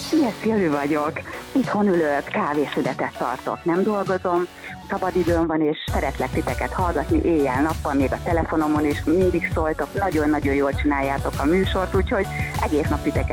Szia, Jövő vagyok. Itthon ülök, kávészünetet tartok, nem dolgozom, szabadidőm van, és szeretlek titeket hallgatni éjjel-nappal, még a telefonomon is mindig szóltok, nagyon-nagyon jól csináljátok a műsort, úgyhogy egész nap titeket